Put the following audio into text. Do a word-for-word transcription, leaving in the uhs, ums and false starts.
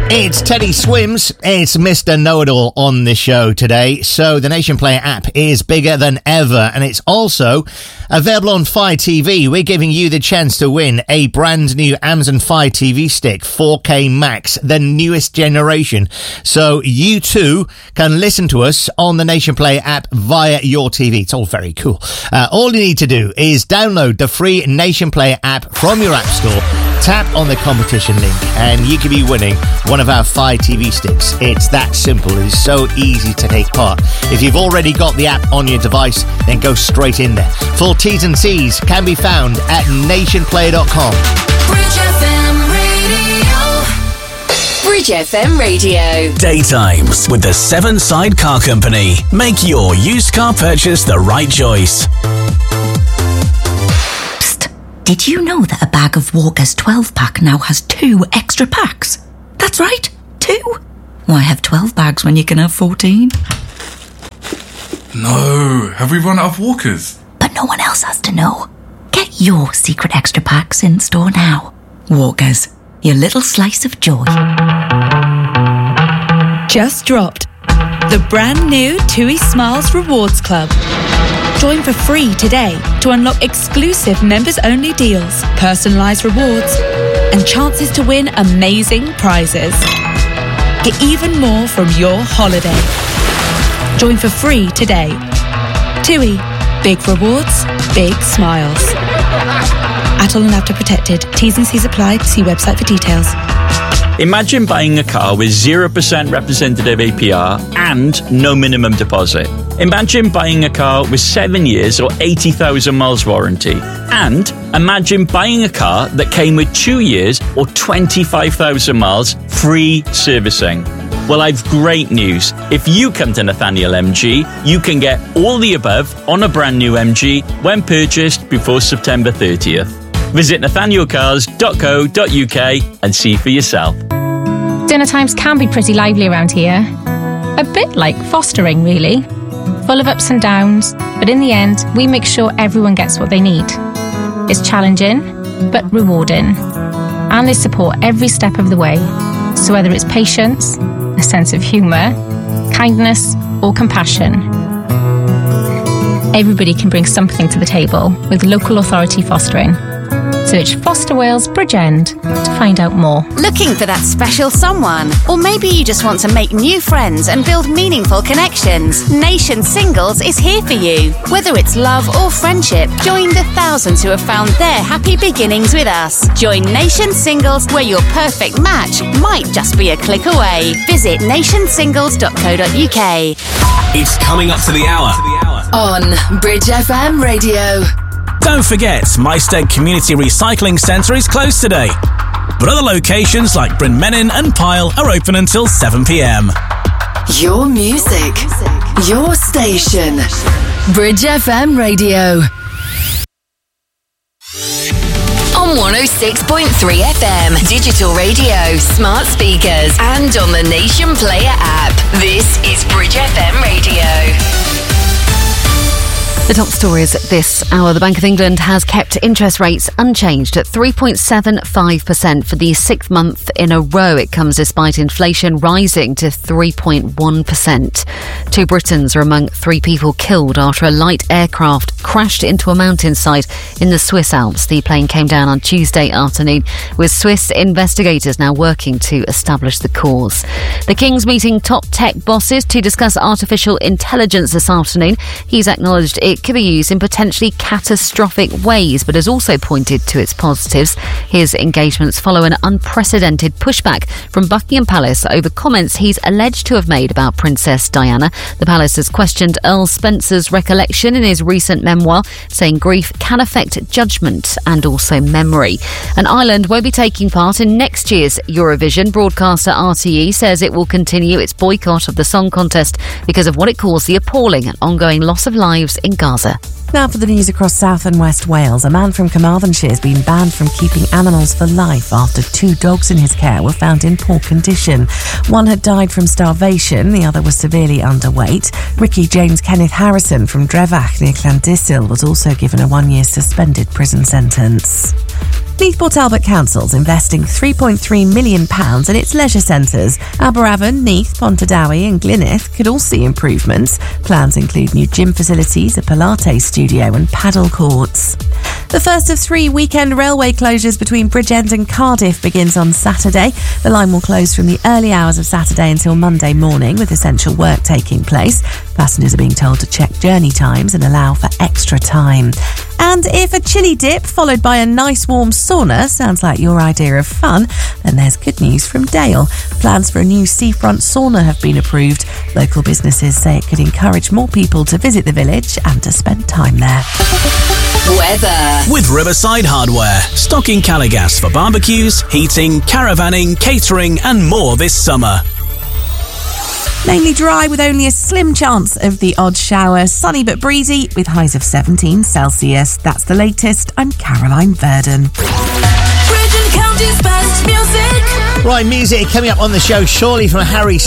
It's Teddy Swims. It's Mister Know-It-All on the show today. So the Nation Player app is bigger than ever, and it's also available on Fire T V. We're giving you the chance to win a brand new Amazon Fire T V stick, four K Max, the newest generation. So you too can listen to us on the Nation Player app via your T V. It's all very cool. Uh, all you need to do is download the free Nation Player app from your app store, tap on the competition link, and you could be winning one of our Fire T V sticks. It's that simple. It is so easy to take part. If you've already got the app on your device, then go straight in there. Full T's and C's can be found at nation player dot com. Bridge F M Radio. Bridge F M Radio. Daytimes with the Seven Side Car Company. Make your used car purchase the right choice. Did you know that a bag of Walker's twelve pack now has two extra packs? That's right, two. Why have twelve bags when you can have fourteen? No, have we run out of Walkers? But no one else has to know. Get your secret extra packs in store now. Walker's, your little slice of joy. Just dropped the brand new TUI Smiles Rewards Club. Join for free today to unlock exclusive members-only deals, personalised rewards, and chances to win amazing prizes. Get even more from your holiday. Join for free today. TUI. Big rewards, big smiles. Atoll and Avta protected. T's and C's apply. See website for details. Imagine buying a car with zero percent representative A P R and no minimum deposit. Imagine buying a car with seven years or eighty thousand miles warranty. And imagine buying a car that came with two years or twenty-five thousand miles free servicing. Well, I've great news. If you come to Nathaniel M G, you can get all the above on a brand new M G when purchased before September thirtieth. Visit nathaniel cars dot co dot uk and see for yourself. Dinner times can be pretty lively around here. A bit like fostering, really. Full of ups and downs, but in the end, we make sure everyone gets what they need. It's challenging, but rewarding. And they support every step of the way. So whether it's patience, a sense of humour, kindness, or compassion, everybody can bring something to the table with local authority fostering. Search Foster Wales Bridgend to find out more. Looking for that special someone? Or maybe you just want to make new friends and build meaningful connections? Nation Singles is here for you. Whether it's love or friendship, join the thousands who have found their happy beginnings with us. Join Nation Singles, where your perfect match might just be a click away. Visit nation singles dot co dot uk. It's coming up to the hour. On Bridge F M Radio. Don't forget, Maesteg Community Recycling Centre is closed today. But other locations like Bryn Menin and Pyle are open until seven p.m. Your music, your station. Bridge F M Radio. On one oh six point three F M, digital radio, smart speakers, and on the Nation Player app. This is Bridge F M Radio. The top stories this hour. The Bank of England has kept interest rates unchanged at three point seven five percent for the sixth month in a row. It comes despite inflation rising to three point one percent. Two Britons are among three people killed after a light aircraft crashed into a mountainside in the Swiss Alps. The plane came down on Tuesday afternoon, with Swiss investigators now working to establish the cause. The King's meeting top tech bosses to discuss artificial intelligence this afternoon. He's acknowledged it could be used in potentially catastrophic ways, but has also pointed to its positives. His engagements follow an unprecedented pushback from Buckingham Palace over comments he's alleged to have made about Princess Diana. The palace has questioned Earl Spencer's recollection in his recent memoir, saying grief can affect judgment and also memory. And Ireland won't be taking part in next year's Eurovision. Broadcaster R T E says it will continue its boycott of the song contest because of what it calls the appalling and ongoing loss of lives in Gaza. Now for the news across South and West Wales. A man from Carmarthenshire has been banned from keeping animals for life after two dogs in his care were found in poor condition. One had died from starvation, the other was severely underweight. Ricky James Kenneth Harrison from Drevach near Llandyssil was also given a one-year suspended prison sentence. Neath Talbot Council's investing three point three million pounds in its leisure centres. Aberavon, Neath, Pontardawe and Glynneath could all see improvements. Plans include new gym facilities, a Pilates studio and paddle courts. The first of three weekend railway closures between Bridgend and Cardiff begins on Saturday. The line will close from the early hours of Saturday until Monday morning, with essential work taking place. Passengers are being told to check journey times and allow for extra time. And if a chilli dip followed by a nice warm sauna sounds like your idea of fun, then there's good news from Dale. Plans for a new seafront sauna have been approved. Local businesses say it could encourage more people to visit the village and to spend time there. Weather. With Riverside Hardware, stocking Caligas for barbecues, heating, caravanning, catering and more this summer. Mainly dry with only a slim chance of the odd shower. Sunny but breezy with highs of seventeen Celsius. That's the latest. I'm Caroline Verdon. Right, music coming up on the show, surely from Harry